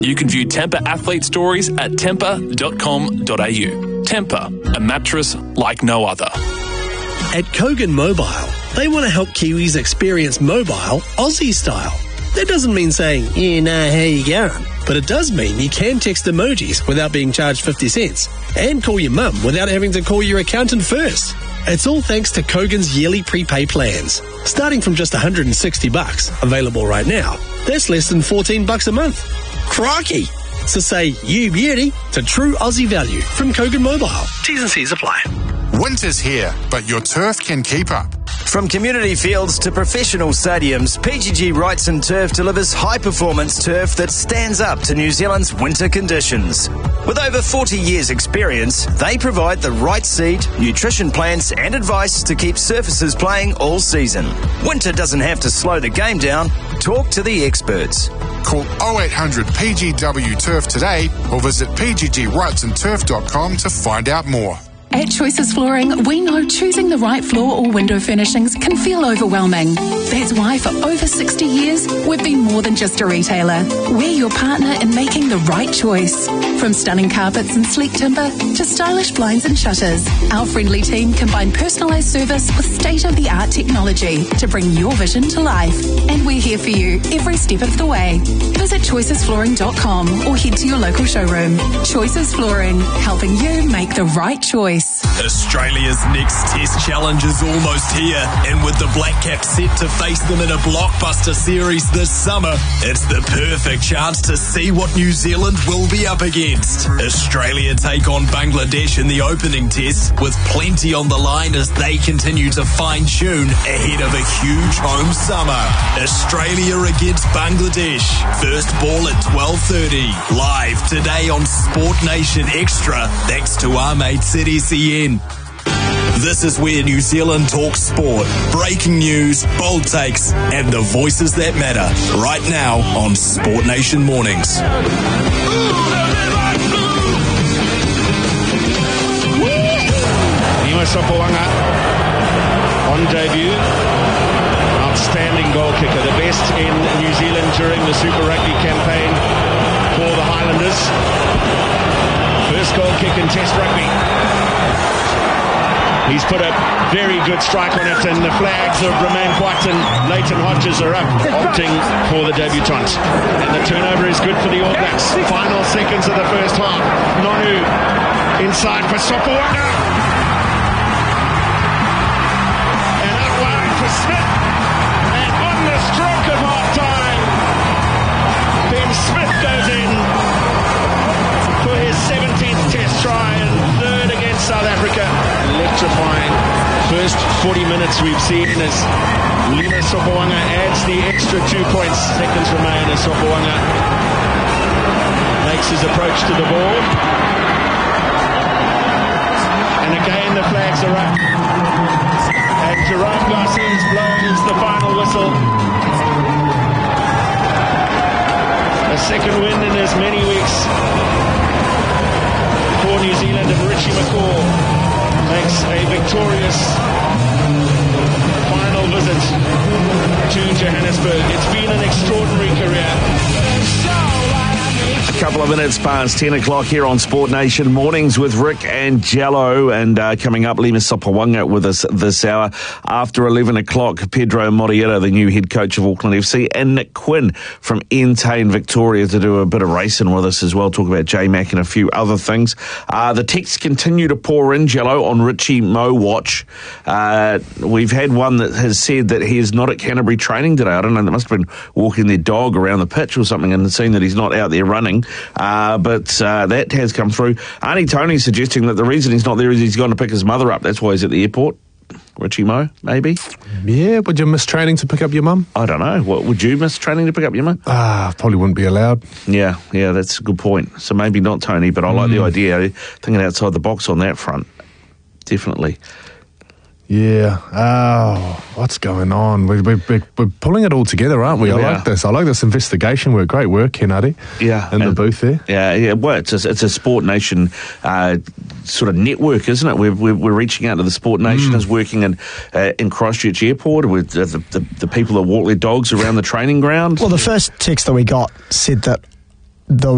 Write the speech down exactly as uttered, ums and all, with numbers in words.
You can view Tempur athlete stories at tempur dot com dot a u. Tempur, a mattress like no other. At Kogan Mobile, they want to help Kiwis experience mobile Aussie style. That doesn't mean saying, yeah, nah, how you going? But it does mean you can text emojis without being charged fifty cents and call your mum without having to call your accountant first. It's all thanks to Kogan's yearly prepay plans. Starting from just one hundred sixty bucks, available right now, that's less than fourteen bucks a month. Crikey! So say you beauty to true Aussie value from Kogan Mobile. T's and C's apply. Winter's here, but your turf can keep up. From community fields to professional stadiums, P G G Wrightson Turf delivers high-performance turf that stands up to New Zealand's winter conditions. With over forty years' experience, they provide the right seed, nutrition plans and advice to keep surfaces playing all season. Winter doesn't have to slow the game down. Talk to the experts. Call oh eight hundred P G W Turf today or visit p g g wrightson turf dot com to find out more. At Choices Flooring, we know choosing the right floor or window furnishings can feel overwhelming. That's why for over sixty years, we've been more than just a retailer. We're your partner in making the right choice. From stunning carpets and sleek timber to stylish blinds and shutters, our friendly team combine personalised service with state-of-the-art technology to bring your vision to life. And we're here for you every step of the way. Visit choices flooring dot com or head to your local showroom. Choices Flooring, helping you make the right choice. Australia's next Test Challenge is almost here, and with the Black Caps set to face them in a blockbuster series this summer, it's the perfect chance to see what New Zealand will be up against. Australia take on Bangladesh in the opening test, with plenty on the line as they continue to fine-tune ahead of a huge home summer. Australia against Bangladesh. First ball at twelve thirty. Live today on Sport Nation Extra, thanks to our mates at S E N. This is where New Zealand talks sport. Breaking news, bold takes, and the voices that matter. Right now on Sport Nation Mornings. Lima Sopoaga on debut. Outstanding goal kicker. The best in New Zealand during the Super Rugby campaign for the Highlanders. First goal kick in Test Rugby. He's put a very good strike on it, and the flags of Romain Poit and Leighton Hodges are up, opting for the debutant. And the turnover is good for the All Blacks. Final seconds of the first half. Nonu inside for Sopoaga. And out wide for Smith. And on the stroke of half time, Ben Smith goes in for his seventeenth Test try and third against South Africa. Electrifying first forty minutes we've seen as Lima Sopoaga adds the extra two points. Seconds remain as Sopoaga makes his approach to the ball. And again the flags are up. And Jerome Garces blows the final whistle. A second win in as many weeks for New Zealand, and Richie McCaw makes a victorious final visit to Johannesburg. It's been an extraordinary career. A couple of minutes past ten o'clock here on Sport Nation Mornings with Rick and Jello, and uh, coming up, Lima Sopoaga with us this hour. After eleven o'clock, Pedro Morieira, the new head coach of Auckland F C, and Nick Quinn from Entain Victoria to do a bit of racing with us as well, talk about J-Mac and a few other things. Uh, the texts continue to pour in, Jello, on Richie Mo Watch. Uh, we've had one that has said that he is not at Canterbury training today. I don't know, they must have been walking their dog around the pitch or something and seen that he's not out there running. Uh, but uh, that has come through. Auntie Tony's suggesting that the reason he's not there is he's gone to pick his mother up. That's why he's at the airport. Richie Mo, maybe? Yeah, would you miss training to pick up your mum? I don't know. What, would you miss training to pick up your mum? Ah, probably wouldn't be allowed. Yeah, yeah, that's a good point. So maybe not Tony, but I like mm. the idea. Thinking outside the box on that front. Definitely. Yeah. Oh, what's going on? We, we, we, we're pulling it all together, aren't we? Yeah, I we like are. this. I like this investigation work. Great work, Kennedy. Yeah. In the booth there. Yeah, yeah. Well, it's a, it's a Sport Nation uh, sort of network, isn't it? We're, we're, we're reaching out to the Sport Nation, mm. is working in uh, in Christchurch Airport with uh, the, the, the people that walk their dogs around the training ground. Well, the first text that we got said that the